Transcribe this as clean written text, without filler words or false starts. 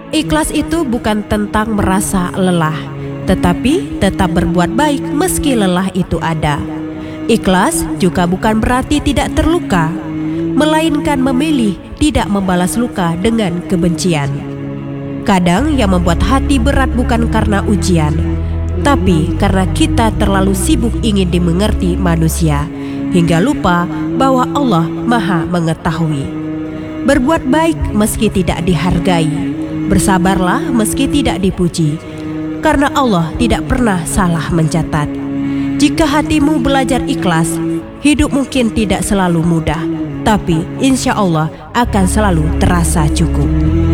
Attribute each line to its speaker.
Speaker 1: Ikhlas itu bukan tentang merasa lelah, tetapi tetap berbuat baik meski lelah itu ada. Ikhlas juga bukan berarti tidak terluka, melainkan memilih tidak membalas luka dengan kebencian. Kadang yang membuat hati berat bukan karena ujian, tapi karena kita terlalu sibuk ingin dimengerti manusia, hingga lupa bahwa Allah Maha Mengetahui. Berbuat baik meski tidak dihargai, bersabarlah meski tidak dipuji, karena Allah tidak pernah salah mencatat. Jika hatimu belajar ikhlas, hidup mungkin tidak selalu mudah, tapi insya Allah akan selalu terasa cukup.